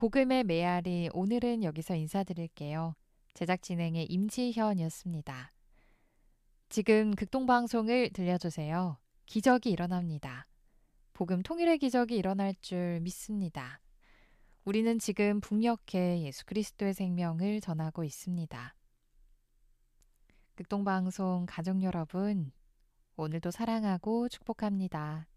복음의 메아리, 오늘은 여기서 인사드릴게요. 제작 진행의 임지현이었습니다. 지금 극동방송을 들려주세요. 기적이 일어납니다. 복음 통일의 기적이 일어날 줄 믿습니다. 우리는 지금 북녘에 예수 그리스도의 생명을 전하고 있습니다. 극동방송 가족 여러분, 오늘도 사랑하고 축복합니다.